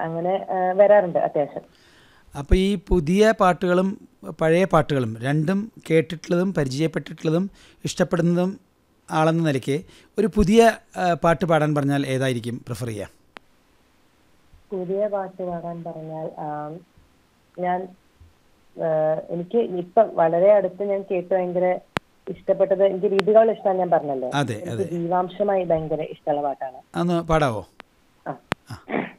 അങ്ങനെ വരാറുണ്ട് അത്യാവശ്യം. അപ്പോൾ ഈ പുതിയ പാട്ടുകളും പഴയ പാട്ടുകളും രണ്ടും കേട്ടിട്ടുള്ളതും പരിചയപ്പെട്ടിട്ടുള്ളതും ഇഷ്ടപ്പെടുന്നതും ആളെന്ന നിലയ്ക്ക് ഒരു പുതിയ പാട്ട് പാടാൻ പറഞ്ഞാൽ ഏതായിരിക്കും പ്രിഫർ ചെയ്യുക? പുതിയ പാട്ട് പാടാൻ പറഞ്ഞാൽ ഞാൻ എനിക്ക് ഇപ്പം വളരെ അടുത്ത് ഞാൻ കേട്ട് ഭയങ്കര ഇഷ്ടപ്പെട്ടത്, എനിക്ക് രീതികൾ ഇഷ്ടമാണ് ഞാൻ പറഞ്ഞല്ലോ. അതെ അതെ, ജീവാംശമായി ഭയങ്കര ഇഷ്ടമുള്ള പാട്ടാണ്. അതൊന്ന് പാടാവോ? ആ